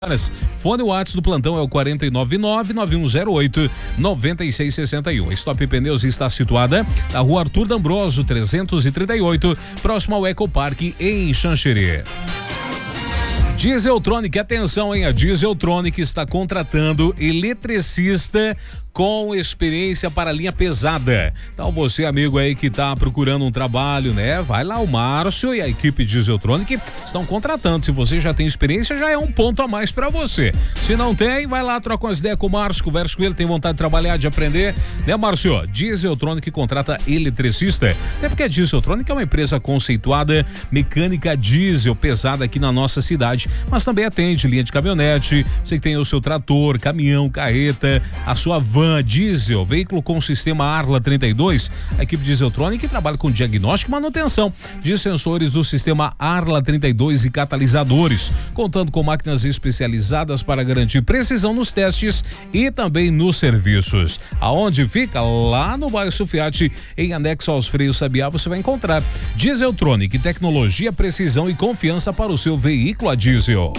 Fone WhatsApp do plantão é o 499-9108-9661. Stop Pneus está situada na rua Arthur D'Ambroso, 338, próximo ao Ecoparque, em Xanxerê. Dieseltronic, atenção, hein? A Dieseltronic está contratando eletricista com experiência para linha pesada. Então você, amigo aí que tá procurando um trabalho, né? Vai lá, o Márcio e a equipe Dieseltronic estão contratando. Se você já tem experiência, já é um ponto a mais para você. Se não tem, vai lá, troca umas ideias com o Márcio, conversa com ele, tem vontade de trabalhar, de aprender, né, Márcio? Dieseltronic contrata eletricista. É porque a Dieseltronic é uma empresa conceituada, mecânica diesel pesada aqui na nossa cidade, mas também atende linha de caminhonete, você que tem o seu trator, caminhão, carreta, a sua van diesel, veículo com sistema Arla 32, a equipe Dieseltronic trabalha com diagnóstico e manutenção de sensores do sistema Arla 32 e catalisadores, contando com máquinas especializadas para garantir precisão nos testes e também nos serviços. Aonde fica? Lá no bairro Sufiati, em anexo aos freios Sabiá, você vai encontrar Dieseltronic, tecnologia, precisão e confiança para o seu veículo a diesel.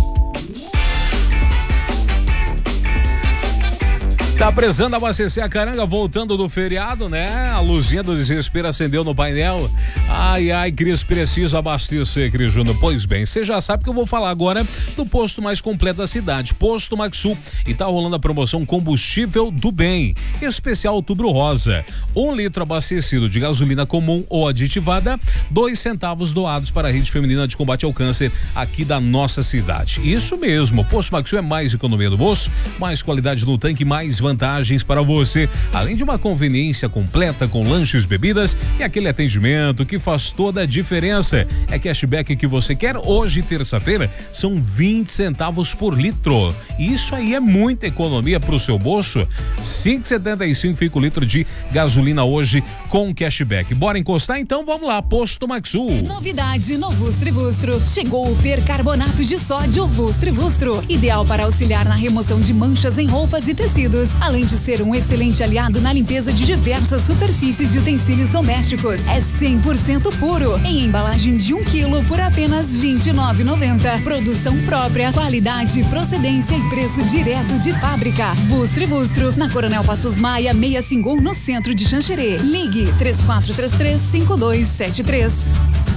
Tá precisando abastecer a caranga, voltando do feriado, né? A luzinha do desespero acendeu no painel. Ai, Cris, preciso abastecer, Cris Júnior. Pois bem, você já sabe que eu vou falar agora do posto mais completo da cidade, Posto Maxsul. E tá rolando a promoção Combustível do Bem, especial Outubro Rosa. 1 litro abastecido de gasolina comum ou aditivada, 2 centavos doados para a rede feminina de combate ao câncer aqui da nossa cidade. Isso mesmo, Posto Maxsul é mais economia do bolso, mais qualidade no tanque, mais vantagens para você, além de uma conveniência completa com lanches, bebidas e aquele atendimento que faz toda a diferença. É cashback que você quer? Hoje, terça-feira, são 20 centavos por litro. Isso aí é muita economia para o seu bolso. 5,75 fica o litro de gasolina hoje com cashback. Bora encostar? Então vamos lá, Posto Maxsul. Novidade no Vustro. Chegou o percarbonato de sódio Vustro, ideal para auxiliar na remoção de manchas em roupas e tecidos. Além de ser um excelente aliado na limpeza de diversas superfícies e utensílios domésticos. É 100% puro, em embalagem de 1 quilo por apenas R$ 29,90. Produção própria, qualidade, procedência e preço direto de fábrica. Vustro, na Coronel Pastos Maia, 651, no centro de Xanxerê. Ligue 3433-5273.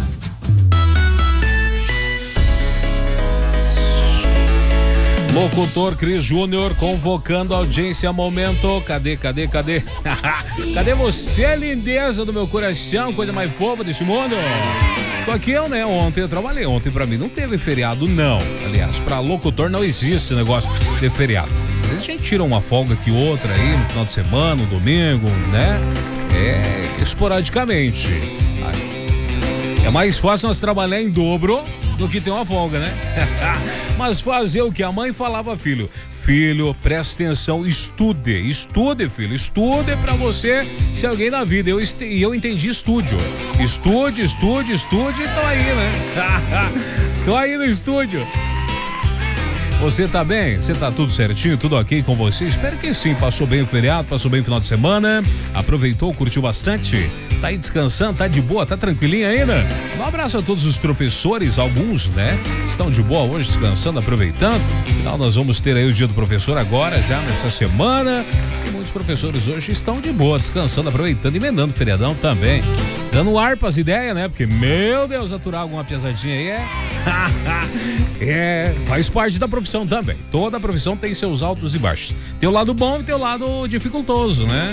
Locutor Cris Júnior convocando a audiência. Momento. Cadê? Cadê você, lindeza do meu coração, coisa mais fofa desse mundo? Tô aqui eu, né? Ontem eu trabalhei. Ontem pra mim não teve feriado, não. Aliás, pra locutor não existe negócio de feriado. Às vezes a gente tira uma folga aqui, outra aí, no final de semana, no domingo, né? Esporadicamente. É mais fácil nós trabalhar em dobro do que ter uma folga, né? Mas fazer o que a mãe falava, filho, presta atenção, estude, filho, estude pra você ser alguém na vida. Eu entendi estúdio. Estude, e tô aí, né? Tô aí no estúdio. Você tá bem? Você tá tudo certinho? Tudo ok com você? Espero que sim. Passou bem o feriado, passou bem o final de semana, aproveitou, curtiu bastante? Tá aí descansando, tá de boa, tá tranquilinho ainda? Um abraço a todos os professores, alguns, né? Estão de boa hoje, descansando, aproveitando. Afinal, nós vamos ter aí o dia do professor agora, já nessa semana. E muitos professores hoje estão de boa, descansando, aproveitando e emendando o feriadão também. Dando ar pras ideias, né? Porque, meu Deus, aturar alguma piazadinha aí faz parte da profissão também. Toda profissão tem seus altos e baixos. Tem o lado bom e tem o lado dificultoso, né?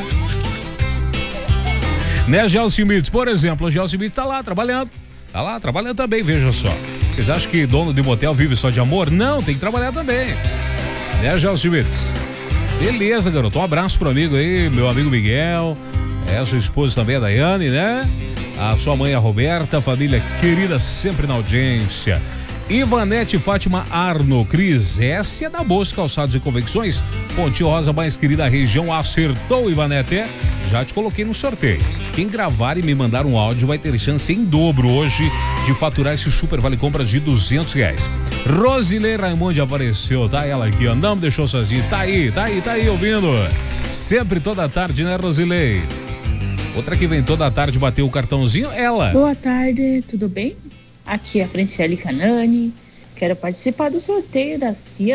Né, Gelson Mites? Por exemplo, o Gelson Mites tá lá trabalhando também, veja só. Vocês acham que dono de motel vive só de amor? Não, tem que trabalhar também. Né, Gelson Mites? Beleza, garoto. Um abraço pro amigo aí, meu amigo Miguel. Sua esposa também, a Daiane, né? A sua mãe, a Roberta, família querida, sempre na audiência. Ivanete Fátima Arno, Cris, essa é da Boas Calçados e Convecções, Pontinho Rosa mais querida região, acertou, Ivanete, já te coloquei no sorteio. Quem gravar e me mandar um áudio vai ter chance em dobro hoje de faturar esse super vale compras de R$200. Rosilei Raimundi apareceu, tá ela aqui, ó, não me deixou sozinho, tá aí ouvindo, sempre toda tarde, né, Rosilei? Outra que vem toda tarde bater o cartãozinho, ela. Boa tarde, tudo bem? Aqui é a Franciele Canani. quero participar do sorteio da CIA